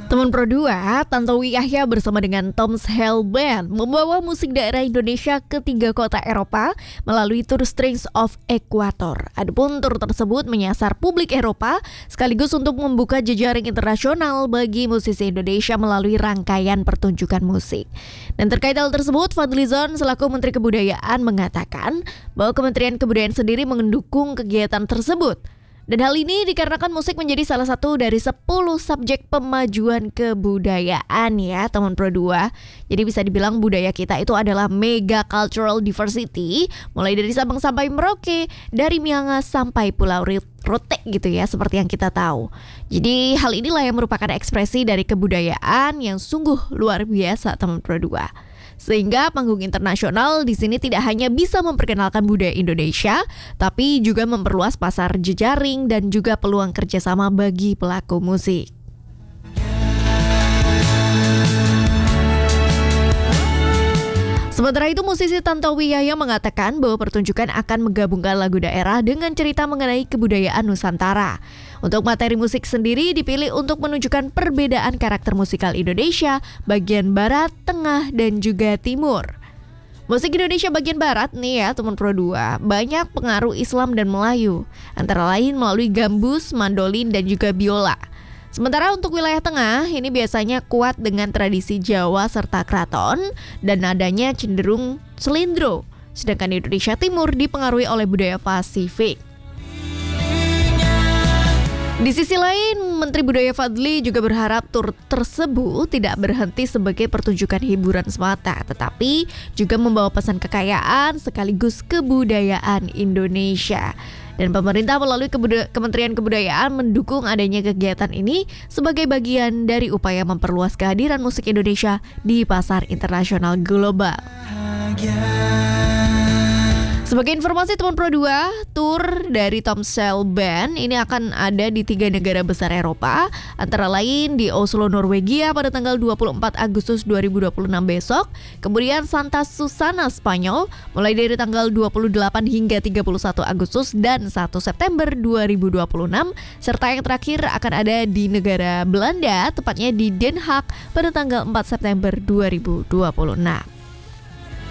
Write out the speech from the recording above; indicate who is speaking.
Speaker 1: Teman Pro 2, Tantowi Yahya bersama dengan Tom's Hell Band membawa musik daerah Indonesia ke 3 kota Eropa melalui tur Strings of Equator. Adapun tur tersebut menyasar publik Eropa sekaligus untuk membuka jejaring internasional bagi musisi Indonesia melalui rangkaian pertunjukan musik. Dan terkait hal tersebut, Fadlizon selaku Menteri Kebudayaan mengatakan bahwa Kementerian Kebudayaan sendiri mendukung kegiatan tersebut. Dan hal ini dikarenakan musik menjadi salah satu dari 10 subjek pemajuan kebudayaan ya teman Pro 2. Jadi bisa dibilang budaya kita itu adalah mega cultural diversity, mulai dari Sabang sampai Merauke, dari Miangas sampai Pulau Rote gitu ya, seperti yang kita tahu. Jadi hal inilah yang merupakan ekspresi dari kebudayaan yang sungguh luar biasa teman Pro 2. Sehingga panggung internasional di sini tidak hanya bisa memperkenalkan budaya Indonesia, tapi juga memperluas pasar jejaring dan juga peluang kerjasama bagi pelaku musik. Sementara itu, musisi Tantowi Yahya mengatakan bahwa pertunjukan akan menggabungkan lagu daerah dengan cerita mengenai kebudayaan Nusantara. Untuk materi musik sendiri dipilih untuk menunjukkan perbedaan karakter musikal Indonesia bagian barat, tengah, dan juga timur. Musik Indonesia bagian barat nih ya teman Pro 2, banyak pengaruh Islam dan Melayu, antara lain melalui gambus, mandolin, dan juga biola. Sementara untuk wilayah tengah, ini biasanya kuat dengan tradisi Jawa serta keraton dan nadanya cenderung selindro. Sedangkan Indonesia Timur dipengaruhi oleh budaya Pasifik. Di sisi lain, Menteri Budaya Fadli juga berharap tur tersebut tidak berhenti sebagai pertunjukan hiburan semata, tetapi juga membawa pesan kekayaan sekaligus kebudayaan Indonesia. Dan pemerintah melalui Kementerian Kebudayaan mendukung adanya kegiatan ini sebagai bagian dari upaya memperluas kehadiran musik Indonesia di pasar internasional global. Sebagai informasi teman Pro 2, tur dari Tom's Hell Band ini akan ada di 3 negara besar Eropa, antara lain di Oslo, Norwegia pada tanggal 24 Agustus 2026 besok, kemudian Santa Susana, Spanyol, mulai dari tanggal 28 hingga 31 Agustus dan 1 September 2026, serta yang terakhir akan ada di negara Belanda, tepatnya di Den Haag pada tanggal 4 September 2026.